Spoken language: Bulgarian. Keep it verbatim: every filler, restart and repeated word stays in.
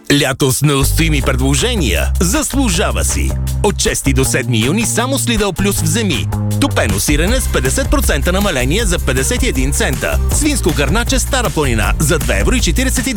Лято с неустоими предложения. Заслужава си! От шести до седми юни само с Lidl Plus вземи. Топено сирене с петдесет процента намаление за петдесет и един цента. Свинско гърначе Стара планина за две евро и четиридесет и